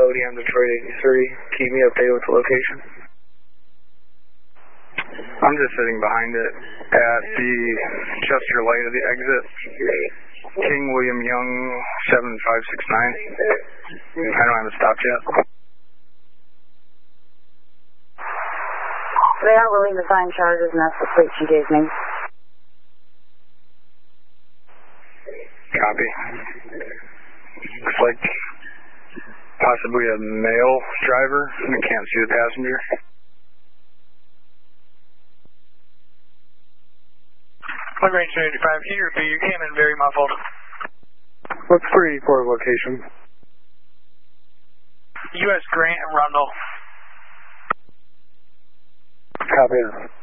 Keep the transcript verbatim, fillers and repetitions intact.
O D M Detroit eighty-three. Keep me updated with the location. I'm just sitting behind it at the Chester Light of the exit. King William Young, seven five six nine. I don't have it stopped yet. They are willing to sign charges, and that's the plate you gave me. Copy. Looks like possibly a male driver. I can't see the passenger. Plug range two eighty-five, can you repeat? You came in very muffled. What's three eighty-four location? U S Grant and Rundle. Copy.